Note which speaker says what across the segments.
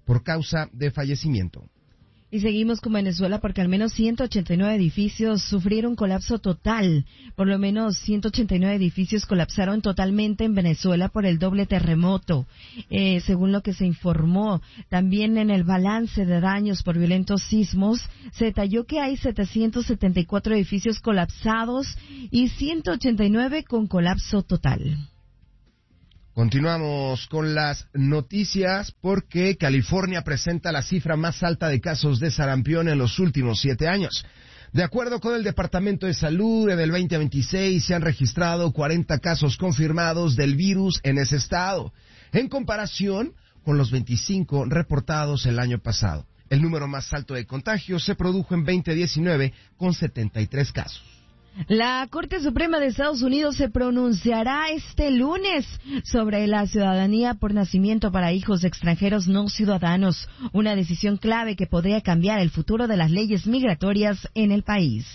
Speaker 1: por causa de fallecimiento.
Speaker 2: Y seguimos con Venezuela porque al menos 189 edificios sufrieron colapso total. Por lo menos 189 edificios colapsaron totalmente en Venezuela por el doble terremoto, según lo que se informó. También en el balance de daños por violentos sismos se detalló que hay 774 edificios colapsados y 189 con colapso total.
Speaker 1: Continuamos con las noticias porque California presenta la cifra más alta de casos de sarampión en los últimos 7 años. De acuerdo con el Departamento de Salud, en el 2026 se han registrado 40 casos confirmados del virus en ese estado, en comparación con los 25 reportados el año pasado. El número más alto de contagios se produjo en 2019 con 73 casos.
Speaker 2: La Corte Suprema de Estados Unidos se pronunciará este lunes sobre la ciudadanía por nacimiento para hijos extranjeros no ciudadanos, una decisión clave que podría cambiar el futuro de las leyes migratorias en el país.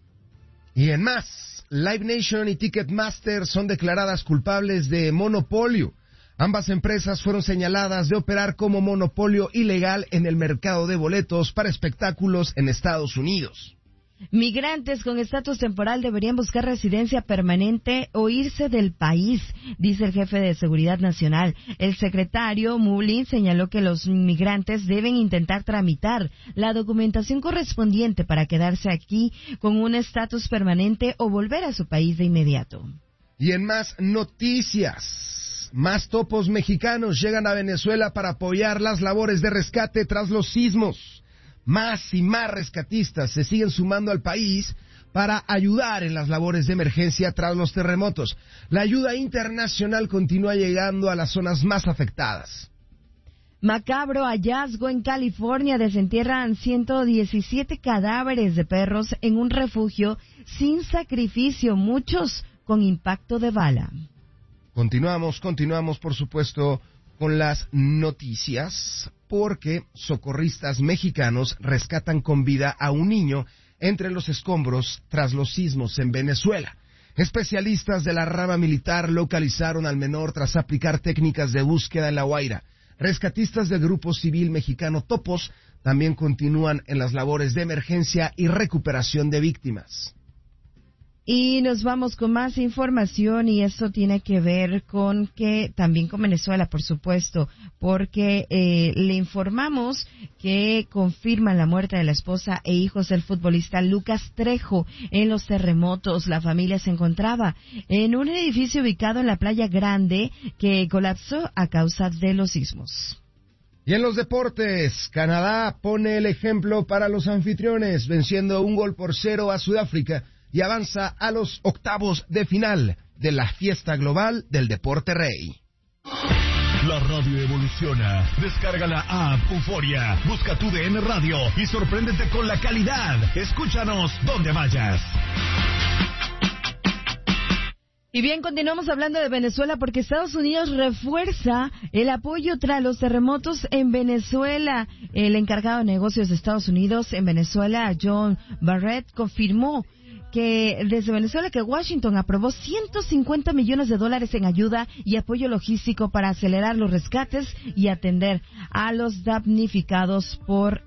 Speaker 1: Y en más, Live Nation y Ticketmaster son declaradas culpables de monopolio. Ambas empresas fueron señaladas de operar como monopolio ilegal en el mercado de boletos para espectáculos en Estados Unidos.
Speaker 2: Migrantes con estatus temporal deberían buscar residencia permanente o irse del país, dice el jefe de Seguridad Nacional. El secretario Mullin señaló que los migrantes deben intentar tramitar la documentación correspondiente para quedarse aquí con un estatus permanente o volver a su país de inmediato.
Speaker 1: Y en más noticias, más topos mexicanos llegan a Venezuela para apoyar las labores de rescate tras los sismos. Más y más rescatistas se siguen sumando al país para ayudar en las labores de emergencia tras los terremotos. La ayuda internacional continúa llegando a las zonas más afectadas.
Speaker 2: Macabro hallazgo en California. Desentierran 117 cadáveres de perros en un refugio sin sacrificio, muchos con impacto de bala.
Speaker 1: Continuamos, por supuesto, con las noticias, porque socorristas mexicanos rescatan con vida a un niño entre los escombros tras los sismos en Venezuela. Especialistas de la rama militar localizaron al menor tras aplicar técnicas de búsqueda en La Guaira. Rescatistas del Grupo Civil Mexicano Topos también continúan en las labores de emergencia y recuperación de víctimas.
Speaker 2: Y nos vamos con más información, y esto tiene que ver con que también con Venezuela, por supuesto, porque le informamos que confirman la muerte de la esposa e hijos del futbolista Lucas Trejo en los terremotos. La familia se encontraba en un edificio ubicado en la Playa Grande que colapsó a causa de los sismos.
Speaker 1: Y en los deportes, Canadá pone el ejemplo para los anfitriones, venciendo 1-0 a Sudáfrica, y avanza a los octavos de final de la fiesta global del deporte rey.
Speaker 3: La radio evoluciona. Descarga la app Euforia. Busca tu DN Radio y sorpréndete con la calidad. Escúchanos donde vayas.
Speaker 2: Y bien, continuamos hablando de Venezuela porque Estados Unidos refuerza el apoyo tras los terremotos en Venezuela. El encargado de negocios de Estados Unidos en Venezuela, John Barrett, confirmó que desde Venezuela que Washington aprobó $150 millones en ayuda y apoyo logístico para acelerar los rescates y atender a los damnificados por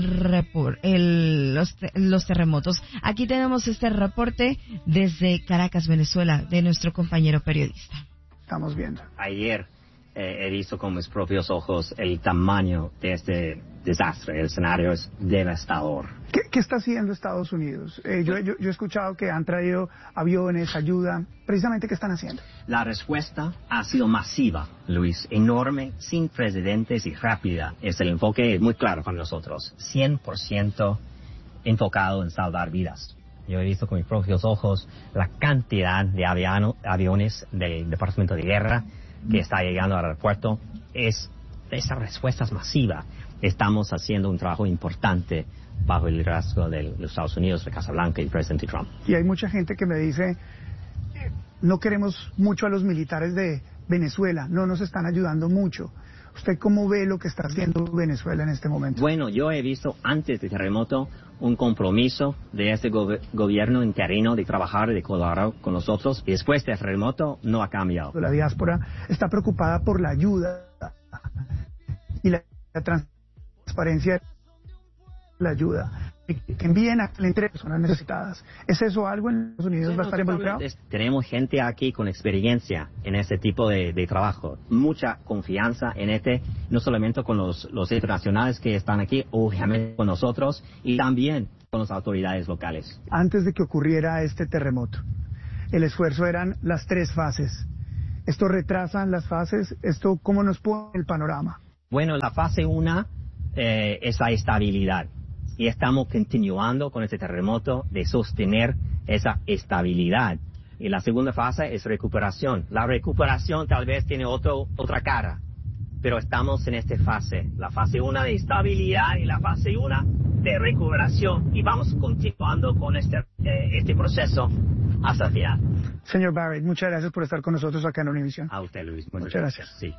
Speaker 2: los terremotos. Aquí tenemos este reporte desde Caracas, Venezuela, de nuestro compañero periodista.
Speaker 4: Estamos viendo.
Speaker 5: Ayer he visto con mis propios ojos el tamaño de este desastre. El escenario es devastador.
Speaker 4: ¿Qué está haciendo Estados Unidos? Yo he escuchado que han traído aviones, ayuda. Precisamente, ¿qué están haciendo?
Speaker 5: La respuesta ha sido masiva, Luis, enorme, sin precedentes y rápida. Es el enfoque muy claro para nosotros. 100% enfocado en salvar vidas. Yo he visto con mis propios ojos la cantidad de aviones del Departamento de Guerra que está llegando al aeropuerto. Esa respuesta es masiva. Estamos haciendo un trabajo importante bajo el liderazgo de los Estados Unidos, de Casa Blanca y el presidente Trump.
Speaker 4: Y hay mucha gente que me dice, no queremos mucho a los militares de Venezuela, no nos están ayudando mucho. ¿Usted cómo ve lo que está haciendo Venezuela en este momento?
Speaker 5: Bueno, yo he visto antes del terremoto un compromiso de este gobierno interino de trabajar y de colaborar con nosotros, y después del terremoto no ha cambiado.
Speaker 4: La diáspora está preocupada por la ayuda y la transparencia transparencia de la ayuda, que envíen a entre personas necesitadas. ¿Es eso algo en Estados Unidos va a estar involucrado?
Speaker 5: Tenemos gente aquí con experiencia en ese tipo de trabajo, mucha confianza en no solamente con los internacionales que están aquí, obviamente con nosotros y también con las autoridades locales.
Speaker 4: Antes de que ocurriera este terremoto, el esfuerzo eran las 3 fases. ¿Esto retrasa las fases? ¿Esto cómo nos pone el panorama?
Speaker 5: Bueno, la fase 1 es la estabilidad. Y estamos continuando con este terremoto de sostener esa estabilidad. Y la segunda fase es recuperación. La recuperación tal vez tiene otra cara, pero estamos en esta fase. La fase 1 de estabilidad y la fase 1 de recuperación. Y vamos continuando con este proceso hasta el final.
Speaker 4: Señor Barrett, muchas gracias por estar con nosotros acá en Univisión.
Speaker 5: A usted, Luis.
Speaker 4: Muchas gracias.
Speaker 5: Sí.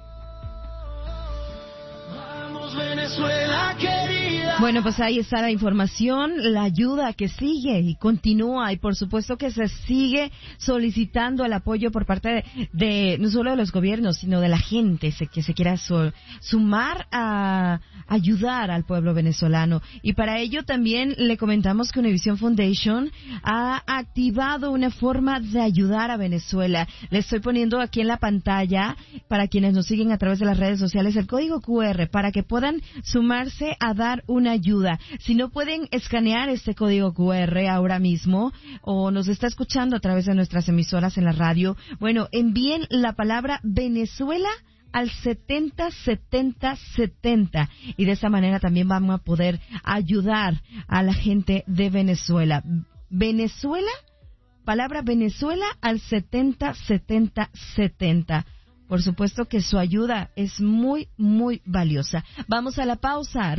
Speaker 2: Venezuela querida. Bueno, pues ahí está la información, la ayuda que sigue y continúa, y por supuesto que se sigue solicitando el apoyo por parte de no solo de los gobiernos, sino de la gente que se quiera sumar a ayudar al pueblo venezolano. Y para ello también le comentamos que Univision Foundation ha activado una forma de ayudar a Venezuela. Le estoy poniendo aquí en la pantalla, para quienes nos siguen a través de las redes sociales, el código QR para que puedan sumarse a dar una ayuda. Si no pueden escanear este código QR ahora mismo o nos está escuchando a través de nuestras emisoras en la radio, bueno, envíen la palabra Venezuela al 707070 y de esa manera también vamos a poder ayudar a la gente de Venezuela. Venezuela, palabra Venezuela al 707070. Por supuesto que su ayuda es muy, muy valiosa. Vamos a la pausa.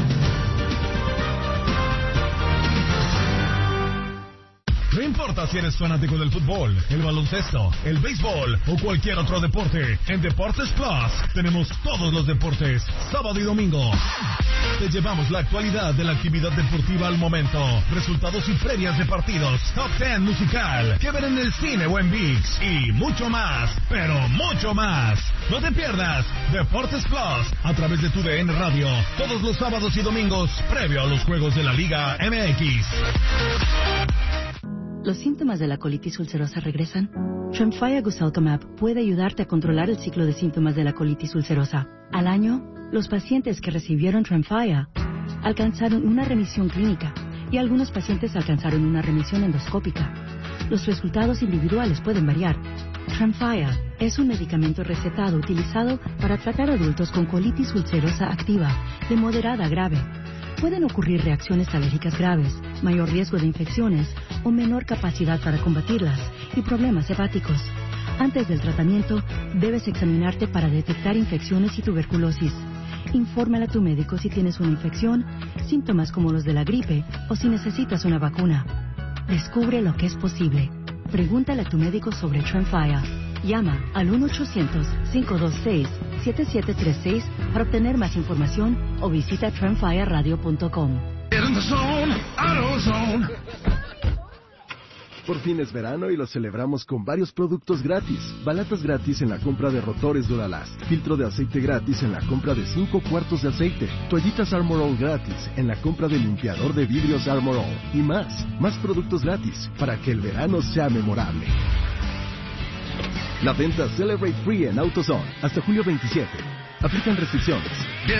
Speaker 3: No importa si eres fanático del fútbol, el baloncesto, el béisbol o cualquier otro deporte, en Deportes Plus tenemos todos los deportes, sábado y domingo. Te llevamos la actualidad de la actividad deportiva al momento, resultados y previas de partidos, top 10 musical, que ver en el cine o en ViX y mucho más, pero mucho más. No te pierdas Deportes Plus a través de tu DN Radio, todos los sábados y domingos, previo a los juegos de la Liga MX.
Speaker 6: ¿Los síntomas de la colitis ulcerosa regresan? Tremfya Guselkumab puede ayudarte a controlar el ciclo de síntomas de la colitis ulcerosa. Al año, los pacientes que recibieron Tremfya alcanzaron una remisión clínica y algunos pacientes alcanzaron una remisión endoscópica. Los resultados individuales pueden variar. Tremfya es un medicamento recetado utilizado para tratar adultos con colitis ulcerosa activa de moderada a grave. Pueden ocurrir reacciones alérgicas graves, mayor riesgo de infecciones o menor capacidad para combatirlas y problemas hepáticos. Antes del tratamiento, debes examinarte para detectar infecciones y tuberculosis. Infórmale a tu médico si tienes una infección, síntomas como los de la gripe o si necesitas una vacuna. Descubre lo que es posible. Pregúntale a tu médico sobre Tremfya. Llama al 1-800-526-7736 para obtener más información o visita tremfyaradio.com.
Speaker 7: Por fin es verano y lo celebramos con varios productos gratis. Balatas gratis en la compra de rotores Duralast. Filtro de aceite gratis en la compra de 5 cuartos de aceite. Toallitas Armor All gratis en la compra de limpiador de vidrios Armor All. Y más productos gratis para que el verano sea memorable. La venta Celebrate Free en AutoZone hasta julio 27. Aplican restricciones.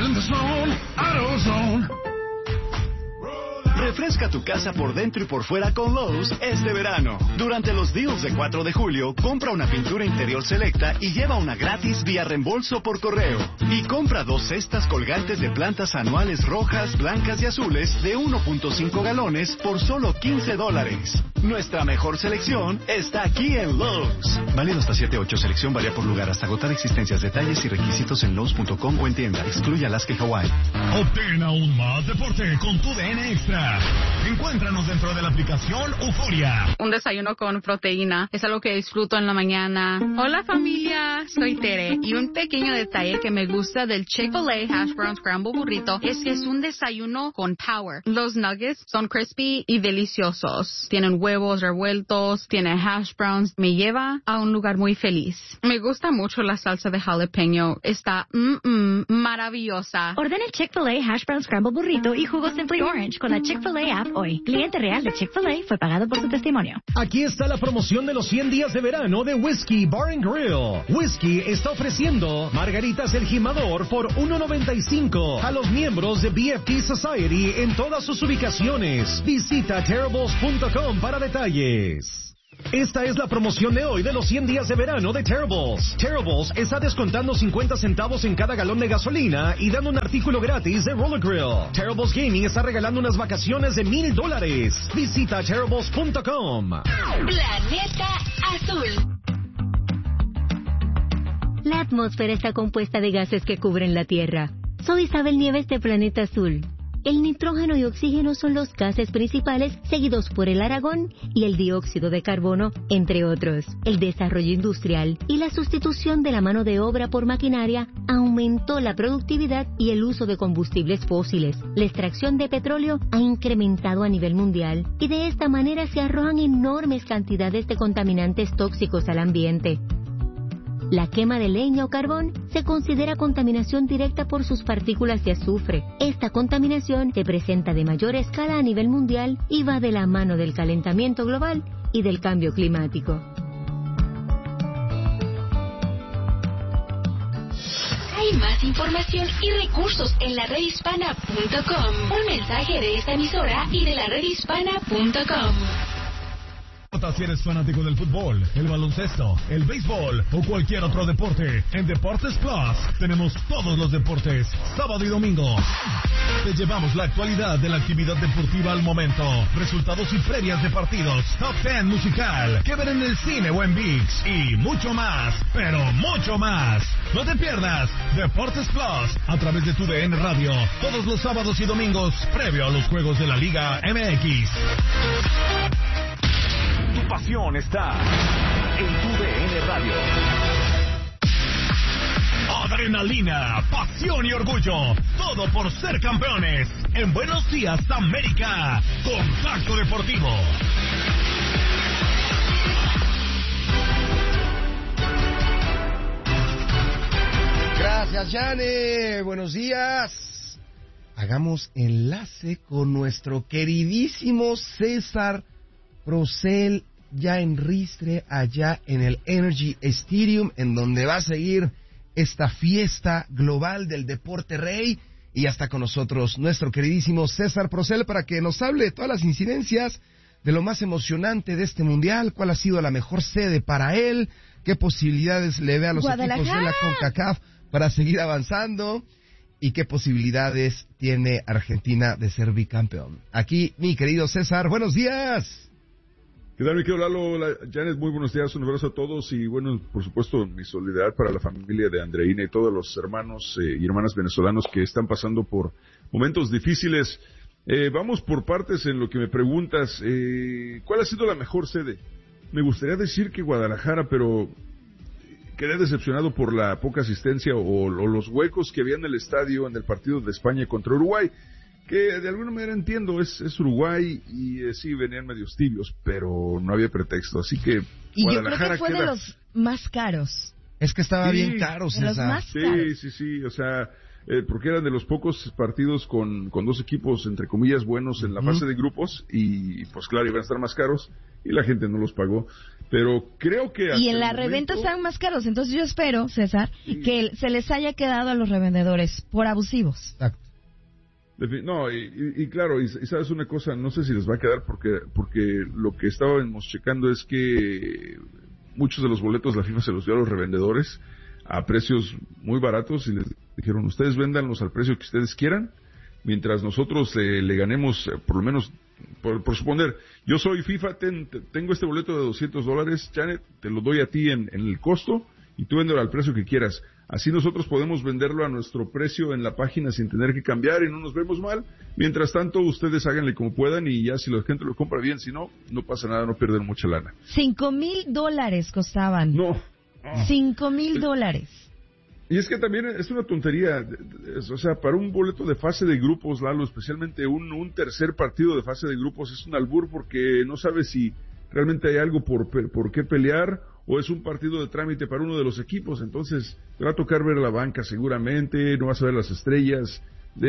Speaker 3: Refresca tu casa por dentro y por fuera con Lowe's este verano. Durante los deals de 4 de julio, compra una pintura interior selecta y lleva una gratis vía reembolso por correo. Y compra 2 cestas colgantes de plantas anuales rojas, blancas y azules de 1.5 galones por solo $15. Nuestra mejor selección está aquí en Lowe's. Válido hasta 7-8. Selección varía por lugar hasta agotar existencias. Detalles y requisitos en Lowe's.com o en tienda. Excluye Alaska y Hawái. Obtén aún más deporte con tu DN Extra. Encuéntranos dentro de la aplicación Euforia.
Speaker 8: Un desayuno con proteína es algo que disfruto en la mañana. Hola familia, soy Tere y un pequeño detalle que me gusta del Chick-fil-A Hash Brown Scramble Burrito es que es un desayuno con power. Los nuggets son crispy y deliciosos. Tienen huevos revueltos, tienen hash browns. Me lleva a un lugar muy feliz. Me gusta mucho la salsa de jalapeño. Está maravillosa. maravillosa.
Speaker 9: Ordena el Chick-fil-A Hash Brown Scramble Burrito y jugo Simply Orange con la Chick-fil-A app hoy. Cliente real de Chick-fil-A fue pagado por su testimonio.
Speaker 10: Aquí está la promoción de los 100 días de verano de Whiskey Bar and Grill. Whiskey está ofreciendo margaritas El Jimador por $1.95 a los miembros de BFT Society en todas sus ubicaciones. Visita Terribles.com para detalles. Esta es la promoción de hoy de los 100 días de verano de Terribles. Terribles está descontando 50 centavos en cada galón de gasolina y dando un artículo gratis de Roller Grill. Terribles Gaming está regalando unas vacaciones de $1,000. Visita Terribles.com.
Speaker 11: Planeta Azul.
Speaker 12: La atmósfera está compuesta de gases que cubren la Tierra. Soy Isabel Nieves de Planeta Azul. El nitrógeno y oxígeno son los gases principales, seguidos por el argón y el dióxido de carbono, entre otros. El desarrollo industrial y la sustitución de la mano de obra por maquinaria aumentó la productividad y el uso de combustibles fósiles. La extracción de petróleo ha incrementado a nivel mundial y de esta manera se arrojan enormes cantidades de contaminantes tóxicos al ambiente. La quema de leña o carbón se considera contaminación directa por sus partículas de azufre. Esta contaminación se presenta de mayor escala a nivel mundial y va de la mano del calentamiento global y del cambio climático.
Speaker 11: Hay más información y recursos en la redhispana.com. Un mensaje de esta emisora y de la redhispana.com.
Speaker 13: Si eres fanático del fútbol, el baloncesto, el béisbol o cualquier otro deporte, en Deportes Plus tenemos todos los deportes, sábado y domingo. Te llevamos la actualidad de la actividad deportiva al momento, resultados y previas de partidos, top 10 musical, que ver en el cine o en ViX y mucho más, pero mucho más. No te pierdas Deportes Plus a través de tu DN Radio, todos los sábados y domingos, previo a los juegos de la Liga MX.
Speaker 14: Tu pasión está en tu DN Radio.
Speaker 13: Adrenalina, pasión y orgullo, todo por ser campeones. En Buenos Días, América, Contacto Deportivo.
Speaker 1: Gracias, Yane. Buenos días. Hagamos enlace con nuestro queridísimo César Procel, ya en Ristre, allá en el Energy Stadium, en donde va a seguir esta fiesta global del deporte rey. Y ya está con nosotros nuestro queridísimo César Procel para que nos hable de todas las incidencias, de lo más emocionante de este mundial, cuál ha sido la mejor sede para él, qué posibilidades le ve a los equipos de la CONCACAF para seguir avanzando y qué posibilidades tiene Argentina de ser bicampeón. Aquí, mi querido César, buenos días.
Speaker 15: ¿Qué tal, mi querido Lalo? Janet, muy buenos días, un abrazo a todos y bueno, por supuesto, mi solidaridad para la familia de Andreina y todos los hermanos y hermanas venezolanos que están pasando por momentos difíciles. Vamos por partes en lo que me preguntas. ¿Cuál ha sido la mejor sede? Me gustaría decir que Guadalajara, pero quedé decepcionado por la poca asistencia o los huecos que había en el estadio en el partido de España contra Uruguay. Que de alguna manera entiendo, es Uruguay y sí, venían medios tibios, pero no había pretexto, así que
Speaker 2: y yo creo que fue de los más caros.
Speaker 1: Es que estaba bien caro, César.
Speaker 2: De los más caros.
Speaker 15: Sí, o sea, porque eran de los pocos partidos con dos equipos, entre comillas, buenos en la fase de grupos, y pues claro, iban a estar más caros, y la gente no los pagó, pero creo que...
Speaker 2: Y en la reventa están más caros, entonces yo espero, César, que se les haya quedado a los revendedores por abusivos.
Speaker 1: Exacto.
Speaker 15: No, y claro, y sabes una cosa, no sé si les va a quedar porque lo que estábamos checando es que muchos de los boletos la FIFA se los dio a los revendedores a precios muy baratos y les dijeron, ustedes véndanlos al precio que ustedes quieran, mientras nosotros le ganemos, por lo menos, por suponer, yo soy FIFA, tengo este boleto de $200, Janet, te lo doy a ti en el costo y tú véndelo al precio que quieras. Así nosotros podemos venderlo a nuestro precio en la página sin tener que cambiar y no nos vemos mal. Mientras tanto, ustedes háganle como puedan y ya si la gente lo compra bien, si no, no pasa nada, no pierden mucha lana.
Speaker 2: $5,000 costaban.
Speaker 15: No.
Speaker 2: $5,000.
Speaker 15: Y es que también es una tontería, o sea, para un boleto de fase de grupos, Lalo, especialmente un tercer partido de fase de grupos, es un albur porque no sabes si realmente hay algo por qué pelear o es un partido de trámite para uno de los equipos. Entonces te va a tocar ver la banca seguramente, no vas a ver las estrellas.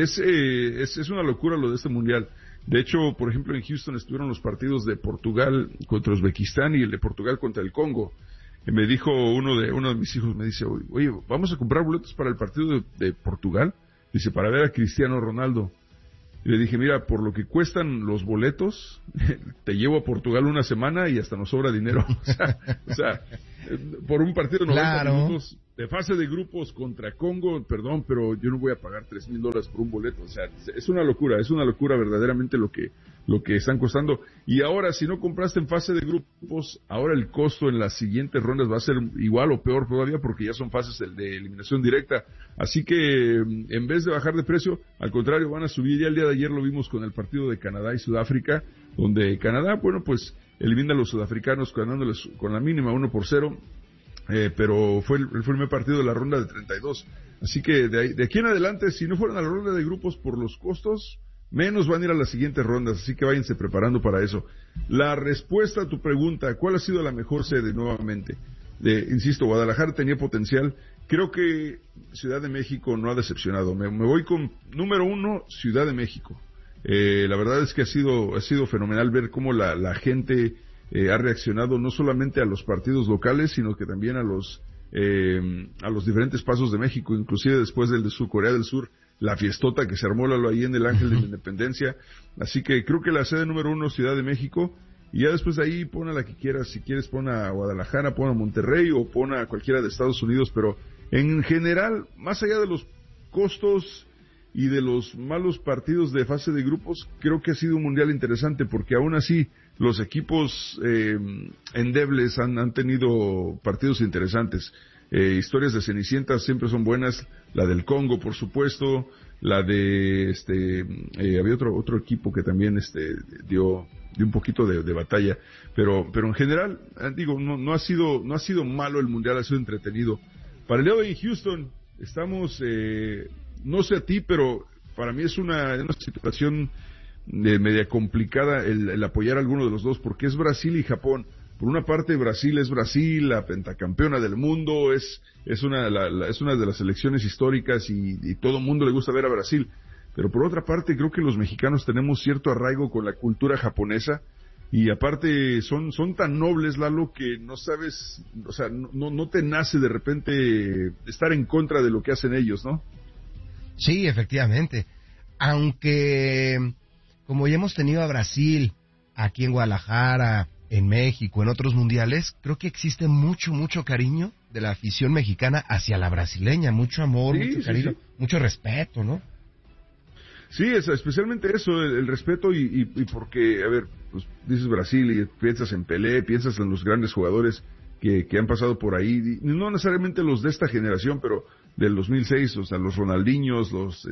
Speaker 15: Es una locura lo de este mundial. De hecho, por ejemplo, en Houston estuvieron los partidos de Portugal contra Uzbekistán y el de Portugal contra el Congo. Y me dijo uno de mis hijos, me dice, oye, ¿vamos a comprar boletos para el partido de Portugal? Dice, para ver a Cristiano Ronaldo. Y le dije, mira, por lo que cuestan los boletos, te llevo a Portugal una semana y hasta nos sobra dinero. O sea, por un partido de 90 minutos de fase de grupos contra Congo, perdón, pero yo no voy a pagar $3,000 por un boleto. O sea, es una locura verdaderamente lo que están costando. Y ahora, si no compraste en fase de grupos, ahora el costo en las siguientes rondas va a ser igual o peor todavía, porque ya son fases de eliminación directa. Así que, en vez de bajar de precio, al contrario, van a subir. Ya el día de ayer lo vimos con el partido de Canadá y Sudáfrica, donde Canadá, bueno, pues elimina a los sudafricanos ganándoles con la mínima 1-0, pero fue el primer partido de la ronda de 32. Así que de aquí en adelante, si no fueran a la ronda de grupos por los costos, menos van a ir a las siguientes rondas, así que váyanse preparando para eso. La respuesta a tu pregunta, ¿cuál ha sido la mejor sede nuevamente? Insisto, Guadalajara tenía potencial. Creo que Ciudad de México no ha decepcionado. Me voy con número 1, Ciudad de México. La verdad es que ha sido fenomenal ver cómo la gente ha reaccionado no solamente a los partidos locales, sino que también a los diferentes pasos de México, inclusive después del de Corea del Sur, la fiestota que se armó ahí en el Ángel de la Independencia. Así que creo que la sede número 1, Ciudad de México, y ya después de ahí pon a la que quieras. Si quieres pon a Guadalajara, pon a Monterrey o pon a cualquiera de Estados Unidos, pero en general, más allá de los costos y de los malos partidos de fase de grupos, creo que ha sido un mundial interesante, porque aún así los equipos endebles han tenido partidos interesantes. Historias de Cenicientas siempre son buenas, la del Congo, por supuesto, la de había otro equipo que también dio un poquito de batalla, pero en general, digo, no ha sido malo el mundial, ha sido entretenido. Para el día de hoy en Houston estamos, no sé a ti, pero para mí es una situación media complicada el apoyar a alguno de los dos, porque es Brasil y Japón. Por una parte, Brasil es Brasil, la pentacampeona del mundo, es una de las selecciones históricas y todo el mundo le gusta ver a Brasil. Pero por otra parte, creo que los mexicanos tenemos cierto arraigo con la cultura japonesa, y aparte son tan nobles, Lalo, que no sabes, o sea, no te nace de repente estar en contra de lo que hacen ellos, ¿no?
Speaker 1: Sí, efectivamente. Aunque, como ya hemos tenido a Brasil aquí en Guadalajara, en México, en otros mundiales, creo que existe mucho cariño de la afición mexicana hacia la brasileña, mucho amor, mucho cariño, mucho respeto, ¿no?
Speaker 15: Sí, especialmente eso, el respeto y porque, a ver, pues dices Brasil y piensas en Pelé, piensas en los grandes jugadores que han pasado por ahí, no necesariamente los de esta generación, pero del 2006, o sea, los Ronaldinhos, los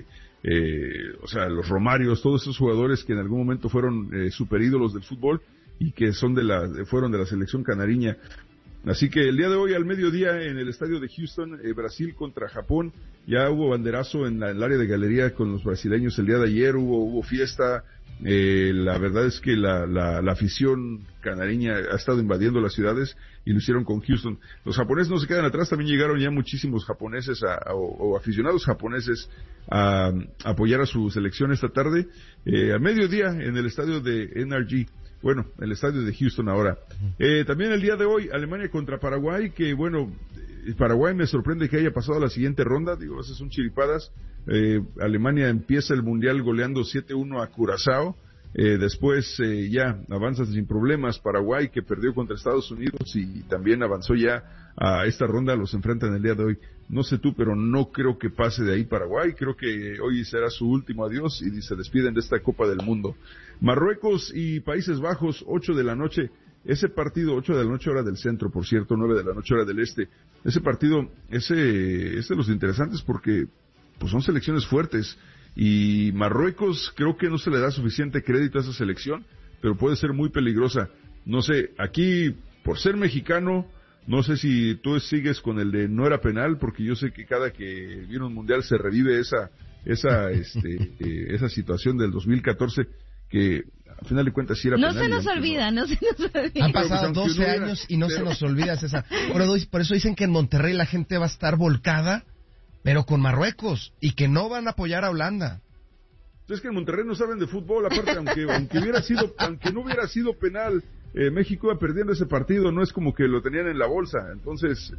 Speaker 15: Romarios, todos esos jugadores que en algún momento fueron superídolos del fútbol y que fueron de la selección canariña. Así que el día de hoy al mediodía en el estadio de Houston, Brasil contra Japón, ya hubo banderazo en el área de galería con los brasileños. El día de ayer hubo fiesta. La verdad es que la afición canariña ha estado invadiendo las ciudades y lo hicieron con Houston. Los japoneses no se quedan atrás, también llegaron ya muchísimos japoneses o aficionados japoneses a apoyar a su selección esta tarde, a mediodía en el estadio de NRG. Bueno, el estadio de Houston ahora. También el día de hoy, Alemania contra Paraguay, que bueno, Paraguay me sorprende que haya pasado a la siguiente ronda, digo, esas son chiripadas. Alemania empieza el mundial goleando 7-1 a Curazao, después ya avanza sin problemas Paraguay, que perdió contra Estados Unidos y también avanzó ya a esta ronda, los enfrentan el día de hoy. No sé tú, pero no creo que pase de ahí Paraguay. Creo que hoy será su último adiós y se despiden de esta Copa del Mundo. Marruecos y Países Bajos, 8 de la noche. Ese partido, 8 de la noche hora del centro, por cierto, 9 de la noche hora del este. Ese partido es de los interesantes porque pues son selecciones fuertes. Y Marruecos creo que no se le da suficiente crédito a esa selección, pero puede ser muy peligrosa. No sé, aquí, por ser mexicano, no sé si tú sigues con el de no era penal, porque yo sé que cada que viene un mundial se revive esa situación del 2014, que a final de cuentas sí era
Speaker 2: no
Speaker 15: penal.
Speaker 2: Se nos olvida.
Speaker 1: Han pasado 12 años y no se nos olvida, César. Por eso dicen que en Monterrey la gente va a estar volcada, pero con Marruecos, y que no van a apoyar a Holanda.
Speaker 15: Es que en Monterrey no saben de fútbol, aparte, aunque no hubiera sido penal, México iba perdiendo ese partido, no es como que lo tenían en la bolsa. Entonces,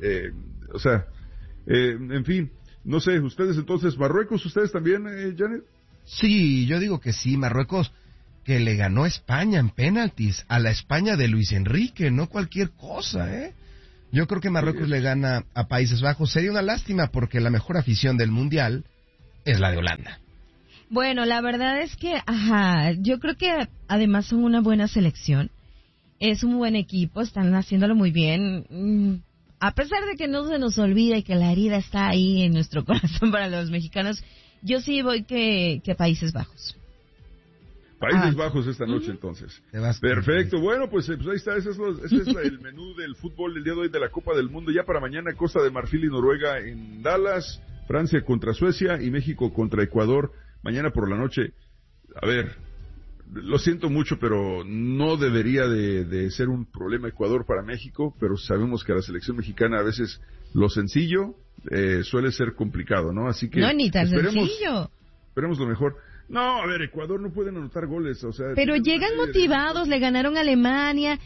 Speaker 15: en fin, no sé, ustedes entonces, Marruecos, ¿ustedes también, Janet?
Speaker 1: Sí, yo digo que sí, Marruecos, que le ganó a España en penaltis, a la España de Luis Enrique, no cualquier cosa, ¿eh? Yo creo que Marruecos le gana a Países Bajos. Sería una lástima porque la mejor afición del Mundial es la de Holanda.
Speaker 2: Bueno, la verdad es que, yo creo que además son una buena selección. Es un buen equipo, están haciéndolo muy bien. A pesar de que no se nos olvida y que la herida está ahí en nuestro corazón para los mexicanos, yo sí voy que Países Bajos.
Speaker 15: Países Bajos esta noche, entonces. Perfecto. Bueno, pues ahí está. Ese es el menú del fútbol del día de hoy de la Copa del Mundo. Ya para mañana, Costa de Marfil y Noruega en Dallas, Francia contra Suecia y México contra Ecuador. Mañana por la noche. A ver, lo siento mucho, pero no debería de ser un problema Ecuador para México, pero sabemos que a la selección mexicana a veces lo sencillo suele ser complicado, ¿no? Así que
Speaker 2: no, ni tan sencillo.
Speaker 15: Esperemos lo mejor. No, a ver, Ecuador no pueden anotar goles, o sea...
Speaker 2: Pero llegan motivados, le ganaron a Alemania,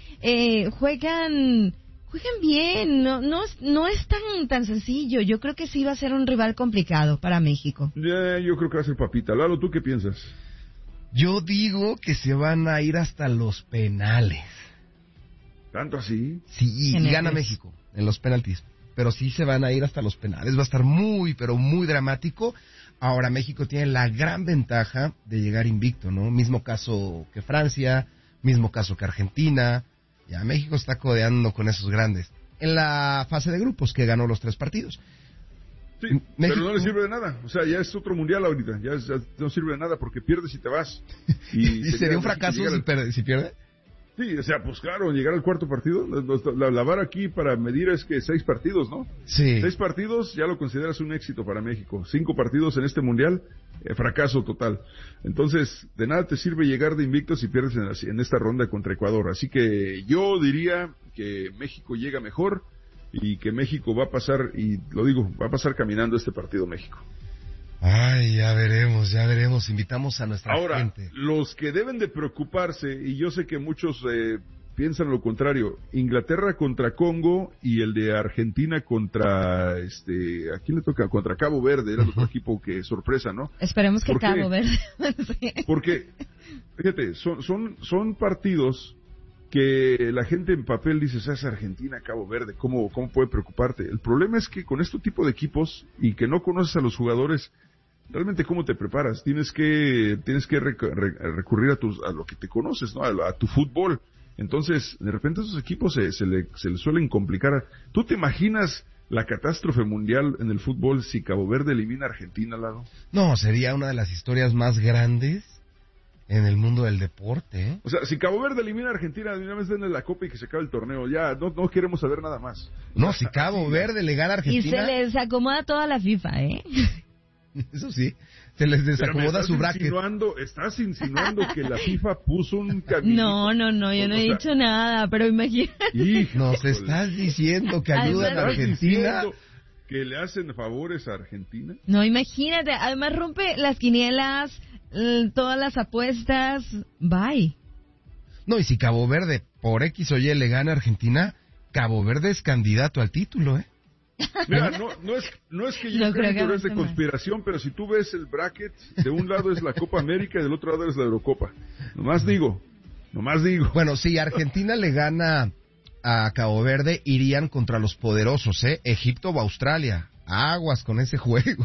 Speaker 2: juegan bien, no es tan sencillo. Yo creo que sí va a ser un rival complicado para México.
Speaker 15: Yo creo que va a ser papita. Lalo, ¿tú qué piensas?
Speaker 1: Yo digo que se van a ir hasta los penales.
Speaker 15: ¿Tanto así?
Speaker 1: Sí, y gana México en los penaltis. Pero sí se van a ir hasta los penales. Va a estar muy, pero muy dramático. Ahora México tiene la gran ventaja de llegar invicto, ¿no? Mismo caso que Francia, mismo caso que Argentina. Ya México está codeando con esos grandes. En la fase de grupos, que ganó los 3 partidos.
Speaker 15: Sí, México... pero no le sirve de nada. O sea, ya es otro mundial ahorita. Ya no sirve de nada porque pierdes y te vas.
Speaker 1: ¿Y sería un fracaso si pierde?
Speaker 15: Sí, o sea, pues claro, llegar al cuarto partido. La vara aquí para medir es que 6 partidos, ¿no?
Speaker 1: Sí.
Speaker 15: 6 partidos ya lo consideras un éxito para México. 5 partidos en este mundial, fracaso total. Entonces, de nada te sirve llegar de invicto si pierdes en esta ronda contra Ecuador. Así que yo diría que México llega mejor y que México va a pasar, y lo digo, va a pasar caminando este partido México.
Speaker 1: Ay, ya veremos, invitamos a nuestra gente.
Speaker 15: Ahora, los que deben de preocuparse, y yo sé que muchos piensan lo contrario, Inglaterra contra Congo y el de Argentina contra, ¿a quién le toca? Contra Cabo Verde, era el otro equipo que sorpresa, ¿no?
Speaker 2: Esperemos que Cabo Verde.
Speaker 15: Sí. Porque, fíjate, son partidos que la gente en papel dice, es Argentina, Cabo Verde, ¿cómo puede preocuparte? El problema es que con este tipo de equipos y que no conoces a los jugadores, realmente cómo te preparas, tienes que recurrir a lo que te conoces, ¿no? A tu fútbol. Entonces, de repente esos equipos se les suelen complicar. ¿Tú te imaginas la catástrofe mundial en el fútbol si Cabo Verde elimina a Argentina, Lalo?
Speaker 1: No, sería una de las historias más grandes en el mundo del deporte, ¿eh?
Speaker 15: O sea, si Cabo Verde elimina a Argentina, de una vez denle la copa y que se acabe el torneo. Ya, no queremos saber nada más.
Speaker 1: No, si Cabo Verde le gana a Argentina...
Speaker 2: Y se les acomoda toda la FIFA, ¿eh?
Speaker 1: Eso sí, se les desacomoda su bracket.
Speaker 15: Estás insinuando que la FIFA puso un camino.
Speaker 2: No, yo no he dicho nada, pero imagínate.
Speaker 1: Nos estás diciendo que ayudan a Argentina...
Speaker 15: ¿Que le hacen favores a Argentina?
Speaker 2: No, imagínate, además rompe las quinielas, todas las apuestas, bye.
Speaker 1: No, y si Cabo Verde por X o Y le gana a Argentina, Cabo Verde es candidato al título, ¿eh?
Speaker 15: Mira, no es que yo creo en teorías de conspiración, pero si tú ves el bracket, de un lado es la Copa América y del otro lado es la Eurocopa. Nomás digo.
Speaker 1: Bueno, si Argentina le gana a Cabo Verde, irían contra los poderosos, Egipto o Australia. Aguas con ese juego.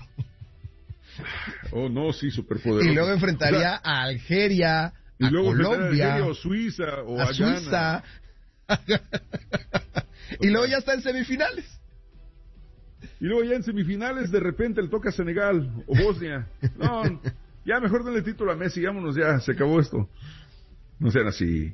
Speaker 15: Oh, no, sí, superpoderoso.
Speaker 1: Y luego enfrentaría a Algeria, a Colombia,
Speaker 15: a Algeria, o Suiza, o
Speaker 1: a Suiza. Y luego ya está en semifinales.
Speaker 15: Y luego ya en semifinales de repente le toca a Senegal o Bosnia. No, ya mejor denle título a Messi, vámonos ya, se acabó esto. No sean así.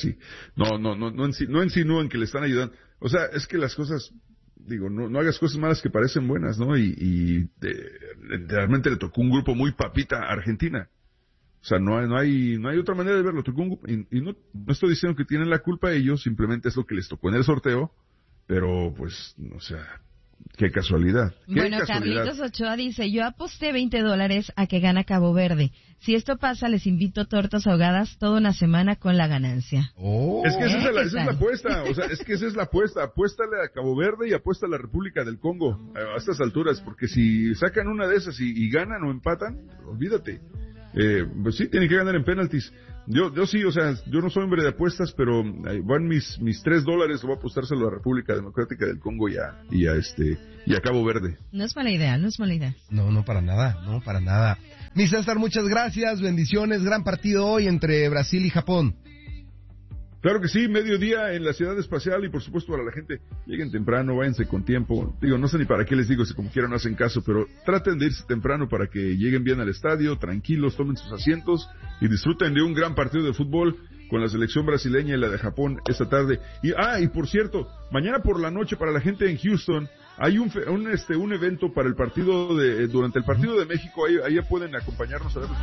Speaker 15: No insinúen que le están ayudando. O sea, es que las cosas, digo, no hagas cosas malas que parecen buenas, ¿no? Y realmente le tocó un grupo muy papita a Argentina. O sea, no hay otra manera de verlo. Y no estoy diciendo que tienen la culpa ellos, simplemente es lo que les tocó en el sorteo, pero pues, o sea, qué casualidad.
Speaker 2: Bueno, Carlitos Ochoa dice, yo aposté $20 a que gana Cabo Verde. Si esto pasa, les invito tortas ahogadas toda una semana con la ganancia.
Speaker 15: Es que esa es la apuesta, o sea, es que esa es la apuesta. Apuéstale a Cabo Verde y apuesta a la República del Congo a estas alturas, porque si sacan una de esas y ganan o empatan, olvídate. Pues sí, tienen que ganar en penaltis. Yo sí, o sea, yo no soy hombre de apuestas, pero van mis $3, lo voy a apostárselo a la República Democrática del Congo y a Cabo Verde.
Speaker 2: No es mala idea.
Speaker 1: No, para nada. Mi César, muchas gracias, bendiciones, gran partido hoy entre Brasil y Japón.
Speaker 15: Claro que sí, mediodía en la Ciudad Espacial y por supuesto para la gente, lleguen temprano, váyanse con tiempo. Digo, no sé ni para qué les digo si como quieran no hacen caso, pero traten de irse temprano para que lleguen bien al estadio, tranquilos, tomen sus asientos y disfruten de un gran partido de fútbol con la selección brasileña y la de Japón esta tarde. Y por cierto, mañana por la noche para la gente en Houston hay un evento para el partido durante el partido de México, ahí pueden acompañarnos a ver.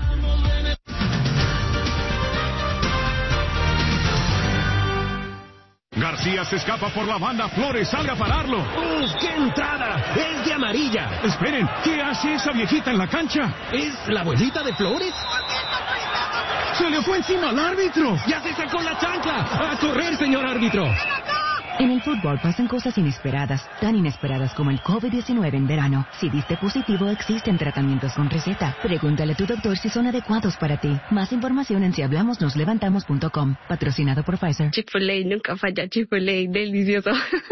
Speaker 10: García se escapa por la banda, Flores sale a pararlo.
Speaker 16: ¡Qué entrada! ¡Es de amarilla!
Speaker 10: Esperen, ¿qué hace esa viejita en la cancha?
Speaker 16: ¿Es la abuelita de Flores?
Speaker 10: ¡Se le fue encima al árbitro!
Speaker 16: ¡Ya se sacó la chancla! ¡A correr, señor árbitro!
Speaker 6: En el fútbol pasan cosas inesperadas, tan inesperadas como el COVID-19 en verano. Si diste positivo, existen tratamientos con receta. Pregúntale a tu doctor si son adecuados para ti. Más información en sihablamosnoslevantamos.com. Patrocinado por Pfizer.
Speaker 17: Chick-fil-A nunca falla, Chick-fil-A, delicioso.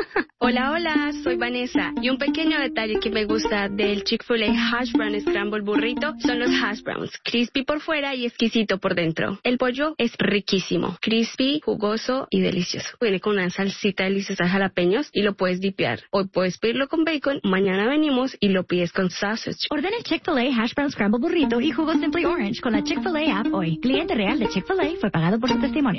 Speaker 17: Hola, soy Vanessa. Y un pequeño detalle que me gusta del Chick-fil-A Hash Brown Scramble Burrito son los hash browns. Crispy por fuera y exquisito por dentro. El pollo es riquísimo, crispy, jugoso y delicioso. Viene con una salsita deliciosa, jalapeños y lo puedes dipear. Hoy puedes pedirlo con bacon, mañana venimos y lo pides con sausage.
Speaker 9: Ordena el Chick-fil-A Hash Brown Scramble Burrito y jugo Simply Orange con la Chick-fil-A app hoy. Cliente real de Chick-fil-A fue pagado por su testimonio.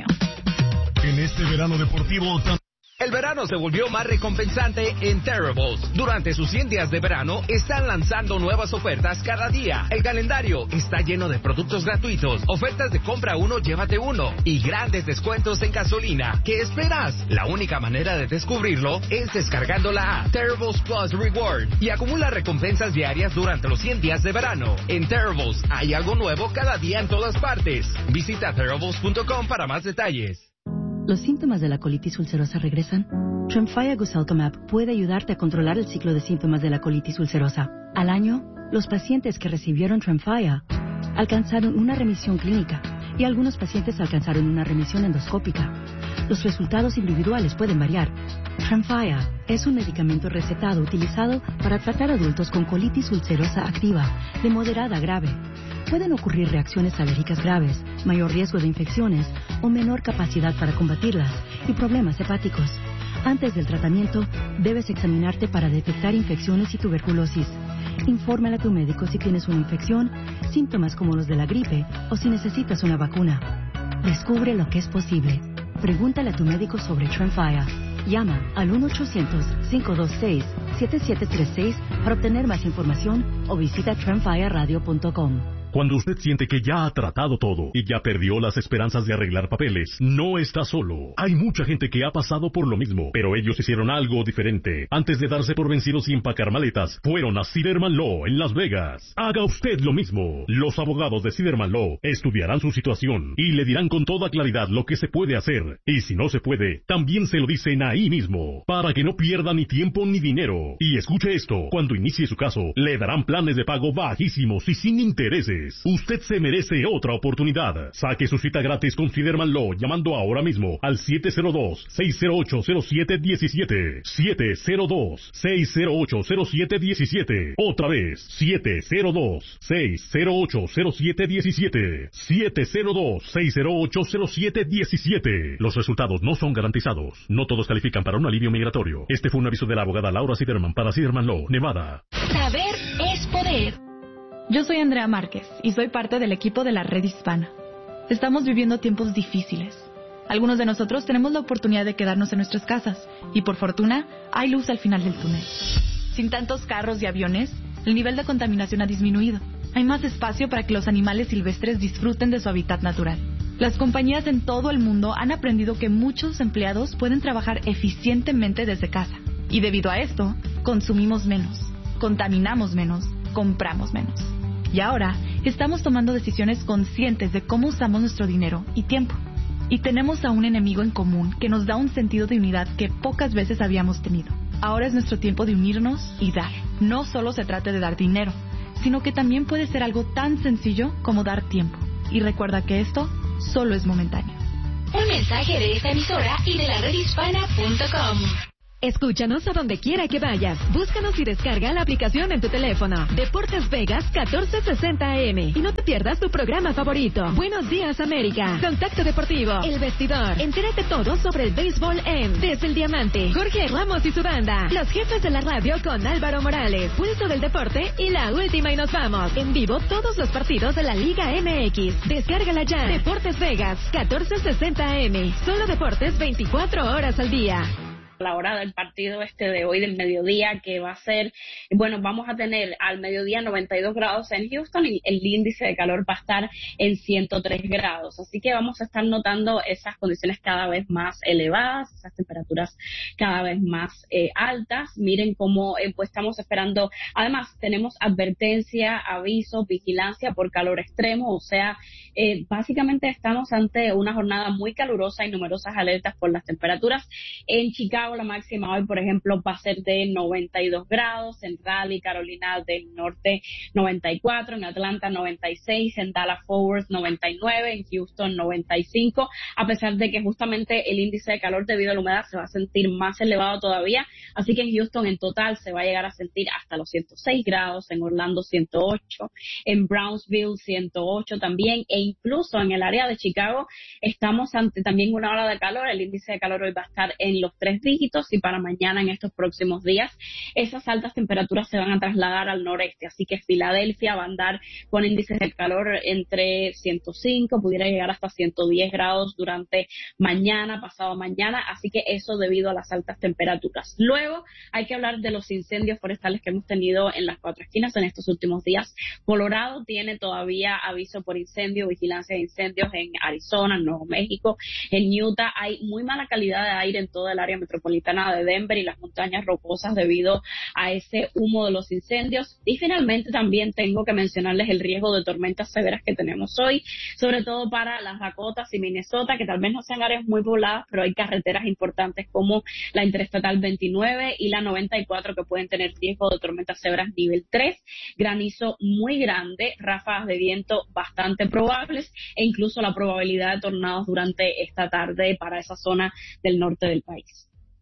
Speaker 13: En este verano deportivo...
Speaker 16: El verano se volvió más recompensante en Terribles. Durante sus 100 días de verano están lanzando nuevas ofertas cada día. El calendario está lleno de productos gratuitos, ofertas de compra uno, llévate uno y grandes descuentos en gasolina. ¿Qué esperas? La única manera de descubrirlo es descargando la app Terribles Plus Reward y acumula recompensas diarias durante los 100 días de verano. En Terribles hay algo nuevo cada día en todas partes. Visita Terribles.com para más detalles.
Speaker 6: ¿Los síntomas de la colitis ulcerosa regresan? Tremfya Guselkumab puede ayudarte a controlar el ciclo de síntomas de la colitis ulcerosa. Al año, los pacientes que recibieron Tremfya alcanzaron una remisión clínica y algunos pacientes alcanzaron una remisión endoscópica. Los resultados individuales pueden variar. Tremfya es un medicamento recetado utilizado para tratar adultos con colitis ulcerosa activa de moderada a grave. Pueden ocurrir reacciones alérgicas graves, mayor riesgo de infecciones o menor capacidad para combatirlas y problemas hepáticos. Antes del tratamiento, debes examinarte para detectar infecciones y tuberculosis. Infórmale a tu médico si tienes una infección, síntomas como los de la gripe o si necesitas una vacuna. Descubre lo que es posible. Pregúntale a tu médico sobre Tremfya. Llama al 1-800-526-7736 para obtener más información o visita tremfyaradio.com.
Speaker 10: Cuando usted siente que ya ha tratado todo y ya perdió las esperanzas de arreglar papeles, no está solo. Hay mucha gente que ha pasado por lo mismo, pero ellos hicieron algo diferente. Antes de darse por vencidos y empacar maletas, fueron a Siderman Law en Las Vegas. Haga usted lo mismo. Los abogados de Siderman Law estudiarán su situación y le dirán con toda claridad lo que se puede hacer. Y si no se puede, también se lo dicen ahí mismo, para que no pierda ni tiempo ni dinero. Y escuche esto, cuando inicie su caso, le darán planes de pago bajísimos y sin intereses. Usted se merece otra oportunidad. Saque su cita gratis con Siderman Law llamando ahora mismo al 702-608-0717. 702-608-0717. Otra vez, 702-608-0717. 702-608-0717. Los resultados no son garantizados. No todos califican para un alivio migratorio. Este fue un aviso de la abogada Laura Siderman para Siderman Law, Nevada.
Speaker 11: Saber es poder.
Speaker 18: Yo soy Andrea Márquez y soy parte del equipo de la Red Hispana. Estamos viviendo tiempos difíciles. Algunos de nosotros tenemos la oportunidad de quedarnos en nuestras casas y por fortuna hay luz al final del túnel. Sin tantos carros y aviones, el nivel de contaminación ha disminuido. hay más espacio para que los animales silvestres disfruten de su hábitat natural. Las compañías en todo el mundo han aprendido que muchos empleados pueden trabajar eficientemente desde casa. Y debido a esto, consumimos menos, contaminamos menos, compramos menos. Y ahora, estamos tomando decisiones conscientes de cómo usamos nuestro dinero y tiempo. Y tenemos a un enemigo en común que nos da un sentido de unidad que pocas veces habíamos tenido. Ahora es nuestro tiempo de unirnos y dar. No solo se trata de dar dinero, sino que también puede ser algo tan sencillo como dar tiempo. Y recuerda que esto solo es momentáneo.
Speaker 11: Un mensaje de esta emisora y de la redhispana.com.
Speaker 19: Escúchanos a donde quiera que vayas. Búscanos y descarga la aplicación en tu teléfono. Deportes Vegas 1460 AM. Y no te pierdas tu programa favorito. Buenos días, América. Contacto Deportivo. El Vestidor. Entérate todo sobre el béisbol en Desde el Diamante. Jorge Ramos y su banda. Los jefes de la radio con Álvaro Morales. Pulso del deporte y la última y nos vamos. En vivo todos los partidos de la Liga MX. Descárgala ya. Deportes Vegas 1460 AM. Solo deportes 24 horas al día.
Speaker 20: La hora del partido de hoy del mediodía, que va a ser, bueno, vamos a tener al mediodía 92 grados en Houston y el índice de calor va a estar en 103 grados. Así que vamos a estar notando esas condiciones cada vez más elevadas, esas temperaturas cada vez más altas. Miren cómo pues estamos esperando. Además, tenemos advertencia, aviso, vigilancia por calor extremo, o sea, básicamente estamos ante una jornada muy calurosa y numerosas alertas por las temperaturas. En Chicago la máxima hoy, por ejemplo, va a ser de 92 grados, en Raleigh, Carolina del Norte 94, en Atlanta 96, en Dallas Fort Worth 99, en Houston 95, a pesar de que justamente el índice de calor debido a la humedad se va a sentir más elevado todavía, así que en Houston en total se va a llegar a sentir hasta los 106 grados, en Orlando 108, en Brownsville 108 también, e incluso en el área de Chicago estamos ante también una ola de calor. El índice de calor hoy va a estar en los 3 dígitos y para mañana, en estos próximos días, esas altas temperaturas se van a trasladar al noreste, así que Filadelfia va a andar con índices de calor entre 105, pudiera llegar hasta 110 grados durante mañana, pasado mañana, así que eso debido a las altas temperaturas. Luego hay que hablar de los incendios forestales que hemos tenido en las 4 esquinas en estos últimos días. Colorado tiene todavía aviso por incendio, vigilancia de incendios en Arizona, en Nuevo México, en Utah. Hay muy mala calidad de aire en toda el área metropolitana de Denver y las montañas rocosas debido a ese humo de los incendios. Y finalmente también tengo que mencionarles el riesgo de tormentas severas que tenemos hoy, sobre todo para las Dakotas y Minnesota, que tal vez no sean áreas muy pobladas, pero hay carreteras importantes como la Interestatal 29 y la 94 que pueden tener riesgo de tormentas severas nivel 3, granizo muy grande, ráfagas de viento bastante probables e incluso la probabilidad de tornados durante esta tarde para esa zona del norte del país.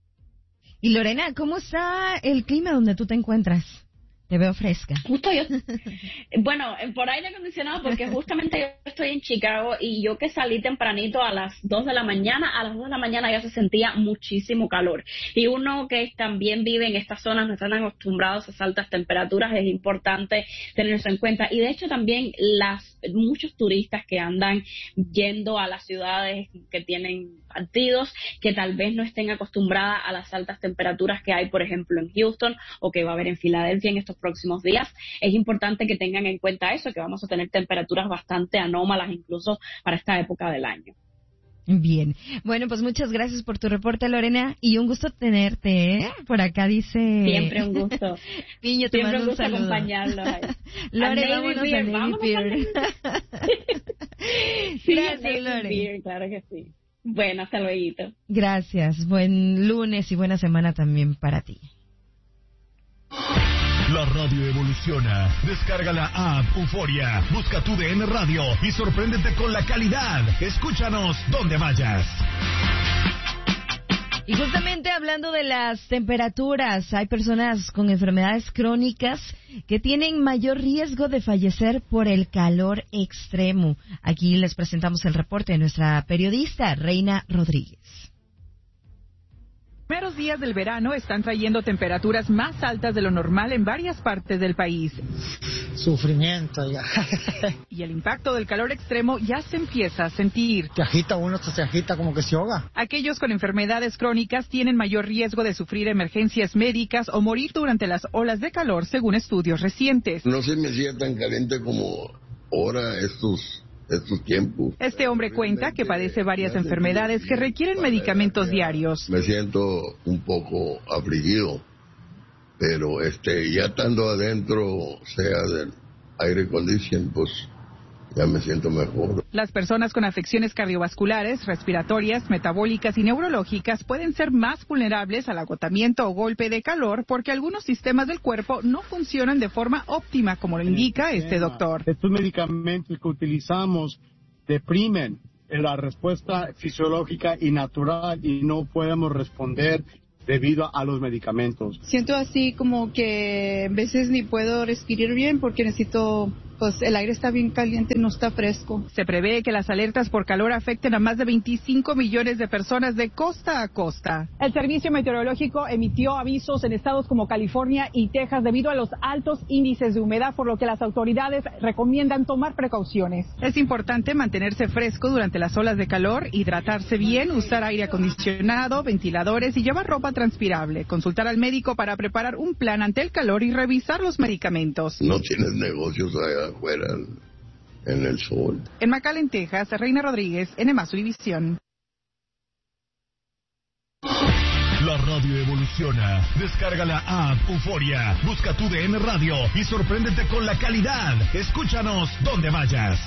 Speaker 2: Y Lorena, ¿cómo está el clima donde tú te encuentras? Te veo fresca.
Speaker 20: Justo yo. Bueno, por aire acondicionado, porque justamente yo estoy en Chicago y yo que salí tempranito a las 2 de la mañana, a las 2 de la mañana ya se sentía muchísimo calor. Y uno que también vive en estas zonas no están acostumbrados a esas altas temperaturas, es importante tener eso en cuenta. Y de hecho también muchos turistas que andan yendo a las ciudades que tienen partidos, que tal vez no estén acostumbradas a las altas temperaturas que hay, por ejemplo, en Houston o que va a haber en Filadelfia en estos próximos días. Es importante que tengan en cuenta eso, que vamos a tener temperaturas bastante anómalas incluso para esta época del año.
Speaker 2: Bien. Bueno, pues muchas gracias por tu reporte, Lorena, y un gusto tenerte, ¿eh? Por acá dice...
Speaker 20: Siempre un gusto.
Speaker 2: Piño, te mando un saludo.
Speaker 20: Acompañarlo.
Speaker 2: Lore, vámonos a Navy Pier. Gracias, Lore.
Speaker 20: Claro que sí. Bueno, hasta luego.
Speaker 2: Gracias. Buen lunes y buena semana también para ti.
Speaker 13: La radio evoluciona. Descarga la app Euforia. Busca tu DN Radio y sorpréndete con la calidad. Escúchanos donde vayas.
Speaker 2: Y justamente hablando de las temperaturas, hay personas con enfermedades crónicas que tienen mayor riesgo de fallecer por el calor extremo. Aquí les presentamos el reporte de nuestra periodista, Reina Rodríguez.
Speaker 21: Los primeros días del verano están trayendo temperaturas más altas de lo normal en varias partes del país.
Speaker 22: Sufrimiento ya.
Speaker 21: Y el impacto del calor extremo ya se empieza a sentir.
Speaker 22: Te agita uno, se agita como que se ahoga.
Speaker 21: Aquellos con enfermedades crónicas tienen mayor riesgo de sufrir emergencias médicas o morir durante las olas de calor, según estudios recientes.
Speaker 23: No se me hacía tan caliente como ahora estos tiempos.
Speaker 21: Este hombre cuenta que padece varias enfermedades que requieren medicamentos diarios.
Speaker 23: Me siento un poco afligido, pero ya estando adentro, sea del aire acondicionado, pues ya me siento mejor.
Speaker 21: Las personas con afecciones cardiovasculares, respiratorias, metabólicas y neurológicas pueden ser más vulnerables al agotamiento o golpe de calor porque algunos sistemas del cuerpo no funcionan de forma óptima, como lo indica este doctor.
Speaker 24: Estos medicamentos que utilizamos deprimen la respuesta fisiológica y natural y no podemos responder debido a los medicamentos.
Speaker 25: Siento así como que a veces ni puedo respirar bien porque necesito, pues el aire está bien caliente, no está fresco.
Speaker 21: Se prevé que las alertas por calor afecten a más de 25 millones de personas de costa a costa.
Speaker 26: El Servicio Meteorológico emitió avisos en estados como California y Texas debido a los altos índices de humedad, por lo que las autoridades recomiendan tomar precauciones.
Speaker 21: Es importante mantenerse fresco durante las olas de calor, hidratarse bien, usar aire acondicionado, ventiladores y llevar ropa transpirable. Consultar al médico para preparar un plan ante el calor y revisar los medicamentos.
Speaker 23: No tienes negocios allá afuera en el sol.
Speaker 21: En McAllen, Texas, Reina Rodríguez, NMAS Univisión.
Speaker 13: La radio evoluciona. Descarga la app Euforia. Busca tu DN Radio y sorpréndete con la calidad. Escúchanos donde vayas.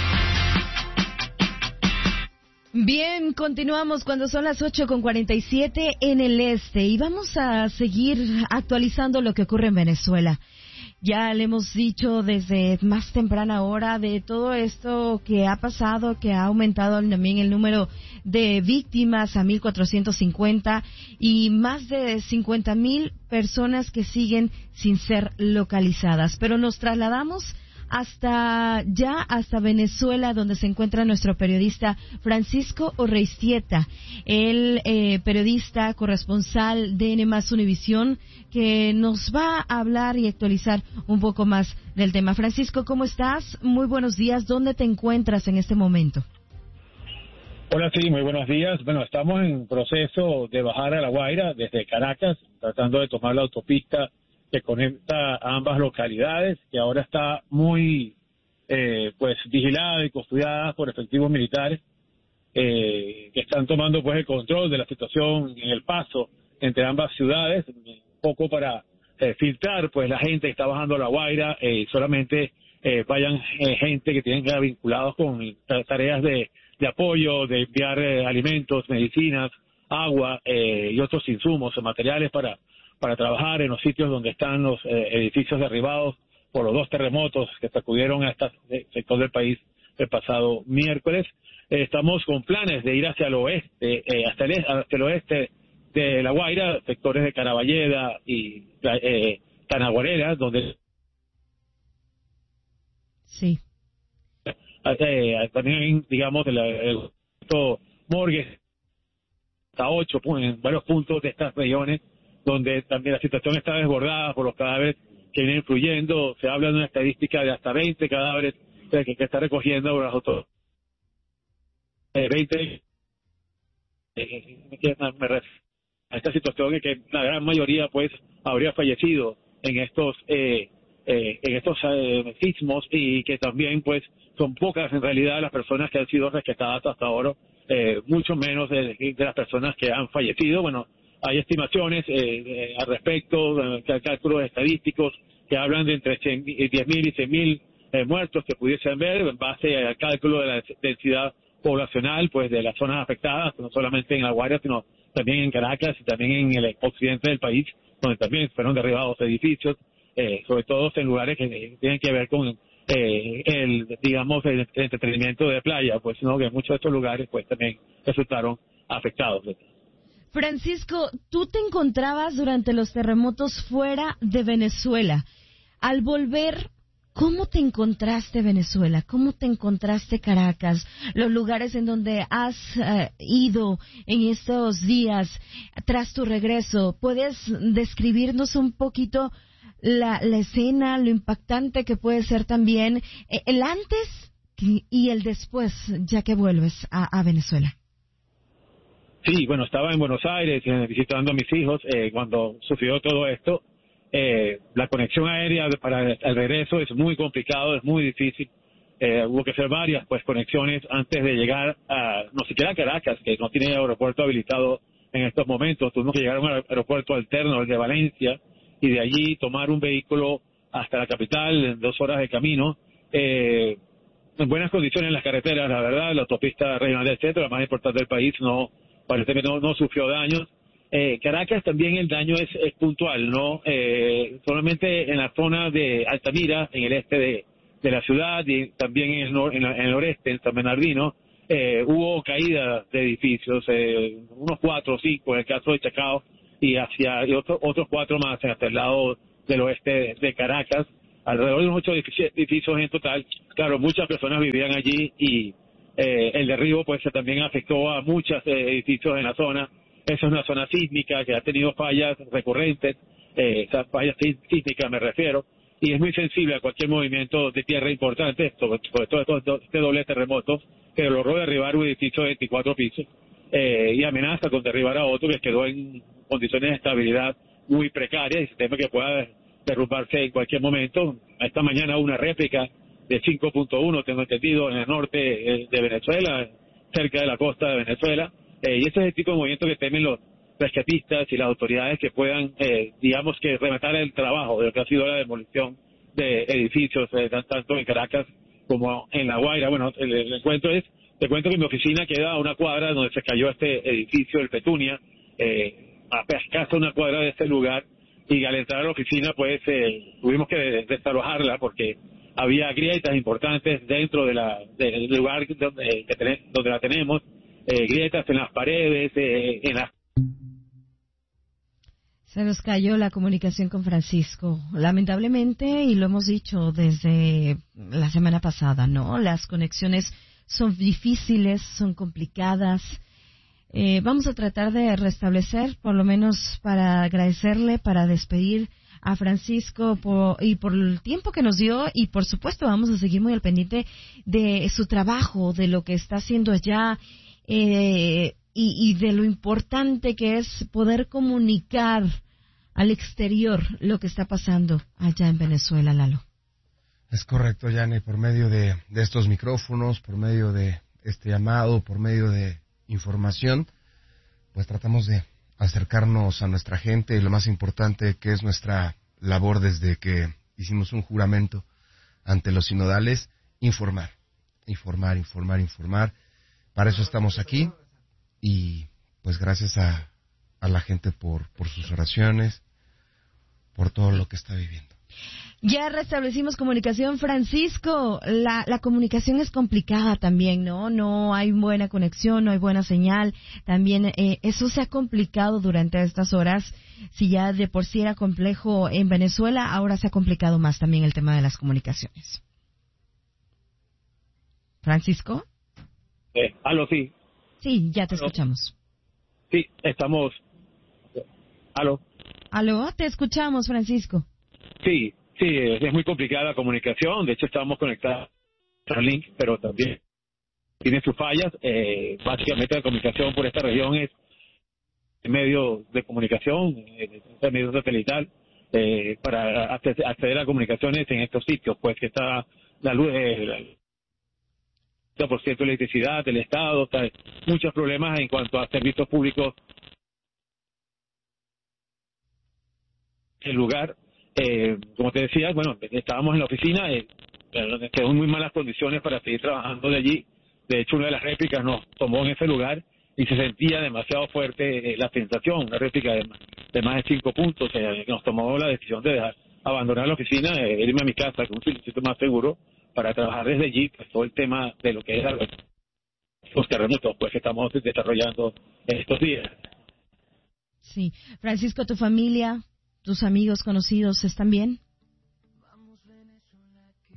Speaker 2: Bien, continuamos cuando son las 8:47 en el este y vamos a seguir actualizando lo que ocurre en Venezuela. Ya le hemos dicho desde más temprana hora de todo esto que ha pasado, que ha aumentado también el número de víctimas a 1,450 y más de 50,000 personas que siguen sin ser localizadas. Pero nos trasladamos hasta Venezuela, donde se encuentra nuestro periodista Francisco Orreistieta, el periodista corresponsal de NMAS Univisión, que nos va a hablar y actualizar un poco más del tema. Francisco, ¿cómo estás? Muy buenos días. ¿Dónde te encuentras en este momento?
Speaker 27: Hola, sí, muy buenos días. Bueno, estamos en proceso de bajar a La Guaira desde Caracas, tratando de tomar la autopista que conecta a ambas localidades, que ahora está muy vigilada y custodiada por efectivos militares que están tomando pues el control de la situación en el paso entre ambas ciudades, un poco para filtrar pues la gente que está bajando a La Guaira y solamente vayan gente que tienen que estar vinculados con tareas de apoyo, de enviar alimentos, medicinas, agua y otros insumos, materiales para trabajar en los sitios donde están los edificios derribados por los 2 terremotos que sacudieron a este sector del país el pasado miércoles. Estamos con planes de ir hacia el oeste, hacia el oeste de La Guaira, sectores de Caraballeda y Tanaguarera, donde
Speaker 2: sí.
Speaker 27: También, digamos, el Morgue, hasta 8 en varios puntos de estas regiones, donde también la situación está desbordada por los cadáveres que vienen fluyendo. Se habla de una estadística de hasta 20 cadáveres que está recogiendo las autoridades. 20 me refiero a esta situación en que la gran mayoría pues habría fallecido en estos sismos, y que también pues son pocas en realidad las personas que han sido rescatadas hasta ahora, mucho menos de las personas que han fallecido. Bueno, hay estimaciones al respecto, cálculos estadísticos que hablan de entre 10,000 y 100,000 muertos que pudiesen ver en base al cálculo de la densidad poblacional pues de las zonas afectadas, no solamente en La Guaira, sino también en Caracas y también en el occidente del país, donde también fueron derribados edificios, sobre todo en lugares que tienen que ver con el entretenimiento de playa, pues no, que muchos de estos lugares pues también resultaron afectados.
Speaker 2: Francisco, tú te encontrabas durante los terremotos fuera de Venezuela. Al volver, ¿Cómo te encontraste Venezuela? ¿Cómo te encontraste Caracas? Los lugares en donde has ido en estos días tras tu regreso. ¿Puedes describirnos un poquito la escena, lo impactante que puede ser también el antes y el después, ya que vuelves a Venezuela?
Speaker 27: Sí, bueno, estaba en Buenos Aires visitando a mis hijos cuando sucedió todo esto. La conexión aérea para el regreso es muy complicado, es muy difícil. Hubo que hacer varias conexiones antes de llegar no siquiera a Caracas, que no tiene aeropuerto habilitado en estos momentos. Tuvimos que llegar a un aeropuerto alterno, el de Valencia, y de allí tomar un vehículo hasta la capital en 2 horas de camino. En buenas condiciones en las carreteras, la verdad, la autopista regional del centro, la más importante del país, parece que no sufrió daños. Caracas también el daño es puntual, ¿no? Solamente en la zona de Altamira, en el este de la ciudad, y también en el noreste, en San Bernardino, hubo caídas de edificios, unos 4 o 5 en el caso de Chacao, y otros 4 más hasta el lado del oeste de Caracas, alrededor de unos 8 edificios en total. Claro, muchas personas vivían allí y el derribo pues también afectó a muchos edificios en la zona. Esa es una zona sísmica que ha tenido fallas recurrentes, fallas sísmicas me refiero, y es muy sensible a cualquier movimiento de tierra importante, sobre todo este doble terremoto que logró derribar un edificio de 24 pisos y amenaza con derribar a otro que quedó en condiciones de estabilidad muy precarias y se teme que pueda derrumbarse en cualquier momento. Esta mañana una réplica de 5.1, tengo entendido, en el norte de Venezuela, cerca de la costa de Venezuela. Y ese es el tipo de movimiento que temen los rescatistas y las autoridades que puedan, digamos que rematar el trabajo de lo que ha sido la demolición de edificios, tanto en Caracas como en La Guaira. Bueno, te cuento que mi oficina queda a una cuadra donde se cayó este edificio, el Petunia, a escasa una cuadra de este lugar, y al entrar a la oficina pues tuvimos que desalojarla porque había grietas importantes dentro del lugar donde la tenemos. Grietas en las paredes,
Speaker 2: Se nos cayó la comunicación con Francisco, lamentablemente, y lo hemos dicho desde la semana pasada, ¿no? Las conexiones son difíciles, son complicadas. Vamos a tratar de restablecer, por lo menos para agradecerle, para despedir a Francisco por el tiempo que nos dio, y por supuesto vamos a seguir muy al pendiente de su trabajo, de lo que está haciendo allá. Y de lo importante que es poder comunicar al exterior lo que está pasando allá en Venezuela, Lalo.
Speaker 1: Es correcto, Yane, por medio de estos micrófonos, por medio de este llamado, por medio de información, pues tratamos de acercarnos a nuestra gente, y lo más importante que es nuestra labor desde que hicimos un juramento ante los sinodales, informar. Para eso estamos aquí, y pues gracias a la gente por sus oraciones, por todo lo que está viviendo.
Speaker 2: Ya restablecimos comunicación, Francisco. La comunicación es complicada también, ¿no? No hay buena conexión, no hay buena señal. También eso se ha complicado durante estas horas. Si ya de por sí era complejo en Venezuela, ahora se ha complicado más también el tema de las comunicaciones. ¿Francisco?
Speaker 27: ¿Aló, sí?
Speaker 2: Sí, ya te escuchamos.
Speaker 27: Sí, estamos... ¿Aló?
Speaker 2: ¿Aló? Te escuchamos, Francisco.
Speaker 27: Sí, es muy complicada la comunicación. De hecho, estábamos conectados a Link, pero también tiene sus fallas. Básicamente la comunicación por esta región es medio de comunicación, medio satelital, para acceder a comunicaciones en estos sitios, pues que está la luz... por ciento de electricidad del Estado, muchos problemas en cuanto a servicios públicos. El lugar, como te decía, bueno, estábamos en la oficina, quedó en muy malas condiciones para seguir trabajando de allí. De hecho, una de las réplicas nos tomó en ese lugar y se sentía demasiado fuerte la sensación, una réplica de más de 5 puntos, que nos tomó la decisión de abandonar la oficina, irme a mi casa con un sitio más seguro, para trabajar desde allí, pues todo el tema de lo que es los terremotos, pues que estamos desarrollando en estos días.
Speaker 2: Sí. Francisco, ¿tu familia, tus amigos conocidos están bien?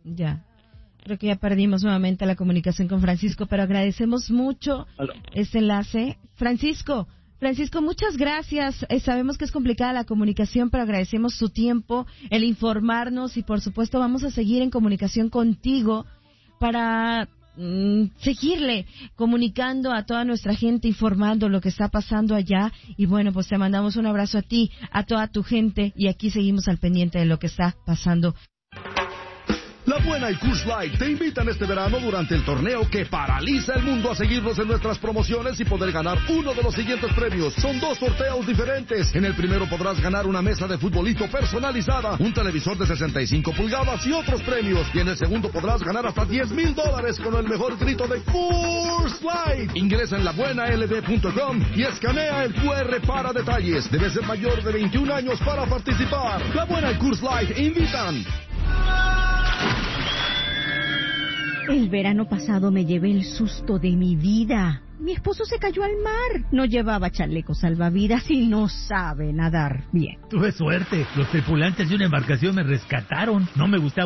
Speaker 2: Ya. Creo que ya perdimos nuevamente la comunicación con Francisco, pero agradecemos mucho este enlace. Francisco, muchas gracias. Sabemos que es complicada la comunicación, pero agradecemos su tiempo, el informarnos y, por supuesto, vamos a seguir en comunicación contigo para seguirle comunicando a toda nuestra gente, informando lo que está pasando allá. Y bueno, pues te mandamos un abrazo a ti, a toda tu gente, y aquí seguimos al pendiente de lo que está pasando.
Speaker 3: La Buena y Coors Light te invitan este verano durante el torneo que paraliza el mundo a seguirnos en nuestras promociones y poder ganar uno de los siguientes premios. Son 2 sorteos diferentes. En el primero podrás ganar una mesa de futbolito personalizada, un televisor de 65 pulgadas y otros premios. Y en el segundo podrás ganar hasta $10,000 con el mejor grito de Coors Light. Ingresa en labuenald.com y escanea el QR para detalles. Debes ser mayor de 21 años para participar. La Buena y Coors Light invitan.
Speaker 4: El verano pasado me llevé el susto de mi vida. Mi esposo se cayó al mar. No llevaba chaleco salvavidas y no sabe nadar bien.
Speaker 5: Tuve suerte. Los tripulantes de una embarcación me rescataron. No me gustaba